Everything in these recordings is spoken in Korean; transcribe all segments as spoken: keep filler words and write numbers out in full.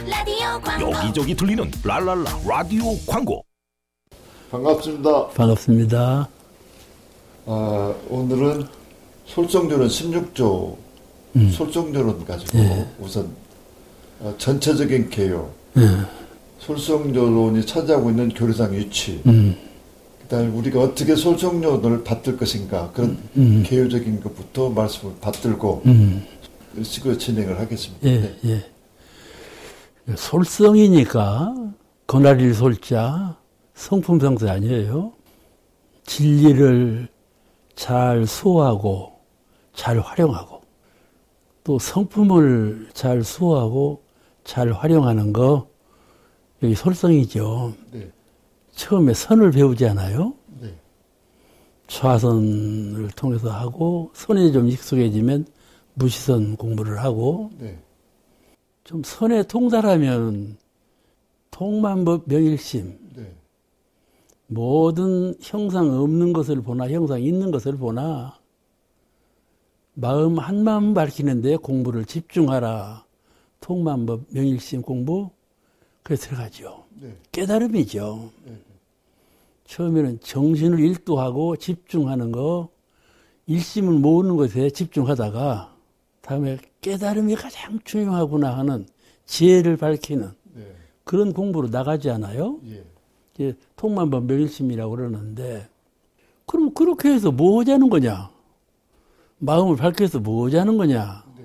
라디오 광고. 여기저기 들리는 랄랄라 라디오 광고. 반갑습니다. 반갑습니다. 아, 오늘은 솔성조론 십육 조 음. 솔성조론 가지고 네. 우선 어, 전체적인 개요, 네. 솔성조론이 차지하고 있는 교리상 위치, 음. 그다음에 우리가 어떻게 솔성조론을 받들 것인가 그런 음. 개요적인 것부터 말씀을 받들고 음. 시고 진행을 하겠습니다. 예, 네. 예. 솔성이니까 거나릴 솔자 성품성자 아니에요. 진리를 잘 수호하고 잘 활용하고 또 성품을 잘 수호하고 잘 활용하는 거 여기 솔성이죠. 네. 처음에 선을 배우지 않아요? 네. 좌선을 통해서 하고 선에 좀 익숙해지면 무시선 공부를 하고 네. 좀 선에 통달하면 통만법 명일심 네. 모든 형상 없는 것을 보나 형상 있는 것을 보나 마음 한 마음 밝히는데 공부를 집중하라. 통만법 명일심 공부 그래 들어가죠. 네. 깨달음이죠. 네. 처음에는 정신을 일도하고 집중하는 거 일심을 모으는 것에 집중하다가 다음에 깨달음이 가장 중요하구나 하는 지혜를 밝히는 네. 그런 공부로 나가지 않아요? 예. 이제 통만법 명일심이라고 그러는데 그럼 그렇게 해서 뭐 하자는 거냐? 마음을 밝혀서 뭐 하자는 거냐? 네.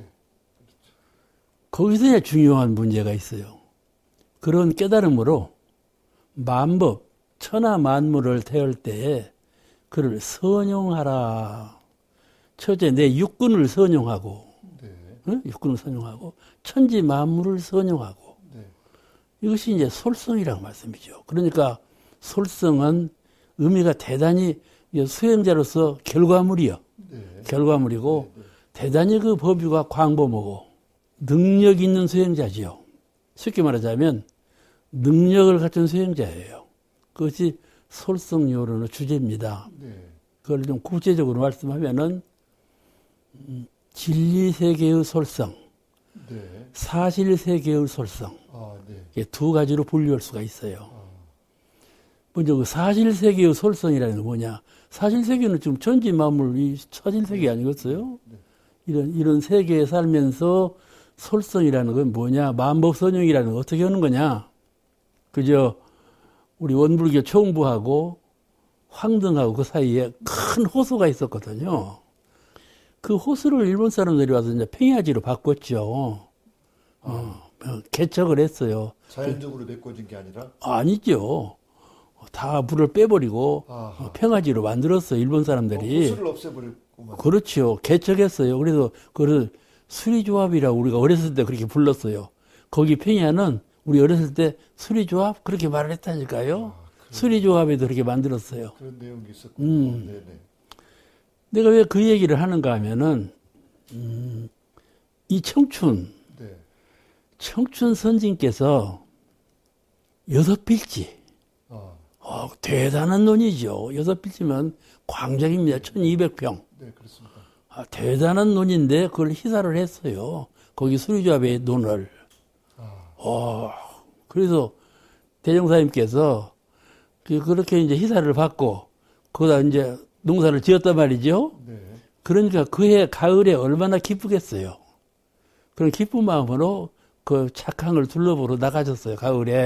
거기서 중요한 문제가 있어요. 그런 깨달음으로 만법, 천하 만물을 태울 때에 그를 선용하라. 첫째 내 육군을 선용하고 네. 응? 육군을 선용하고 천지 만물을 선용하고 네. 이것이 이제 솔성이라는 말씀이죠. 그러니까 솔성은 의미가 대단히 수행자로서 결과물이요. 네. 결과물이고 네. 네. 대단히 그 법유가 광범하고 능력 있는 수행자지요. 쉽게 말하자면 능력을 갖춘 수행자예요. 그것이 솔성요론의 주제입니다. 네. 그걸 좀 구체적으로 말씀하면은 음, 진리세계의 솔성, 네. 사실세계의 솔성 아, 네. 두 가지로 분류할 수가 있어요. 아. 먼저 그 사실세계의 솔성이라는 건 뭐냐? 사실세계는 지금 천지만물이 사실세계 아니겠어요? 네. 이런 이런 세계에 살면서 솔성이라는 건 뭐냐? 만법선용이라는 건 어떻게 하는 거냐? 그저 우리 원불교 총부하고 황등하고 그 사이에 큰 호수가 있었거든요. 그 호수를 일본 사람들이 와서 이제 평야지로 바꿨죠. 어, 개척을 했어요. 자연적으로 메꿔진 게 아니라? 아니죠. 다 물을 빼버리고 아하. 평야지로 만들었어요. 일본 사람들이. 어, 호수를 없애버렸구만. 그렇죠. 개척했어요. 그래서 그걸 수리조합이라고 우리가 어렸을 때 그렇게 불렀어요. 거기 평야는 우리 어렸을 때 수리조합 그렇게 말을 했다니까요. 아, 수리조합에도 그렇게 만들었어요. 그런 내용이 있었군요. 음. 네네. 내가 왜 그 얘기를 하는가 하면은 음, 이 청춘 네. 청춘 선진께서 여섯 필지 아. 어, 대단한 논이죠. 여섯 필지면 광장입니다. 천이백 평. 네, 그렇습니다. 아, 대단한 논인데 그걸 희사를 했어요. 거기 수리조합의 논을. 아. 어, 그래서 대종사님께서 그, 그렇게 이제 희사를 받고 거기다 이제 농사를 지었단 말이죠. 네. 그러니까 그해 가을에 얼마나 기쁘겠어요. 그런 기쁜 마음으로 그 착항을 둘러보러 나가셨어요. 가을에.